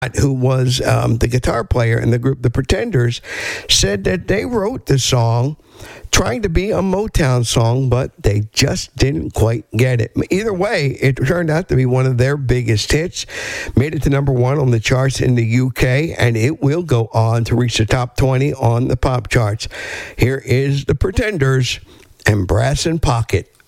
who was the guitar player in the group The Pretenders, said that they wrote the song trying to be a Motown song, but they just didn't quite get it. Either way, it turned out to be one of their biggest hits, made it to number one on the charts in the UK, and it will go on to reach the top 20 on the pop charts. Here is The Pretenders and Brass in Pocket.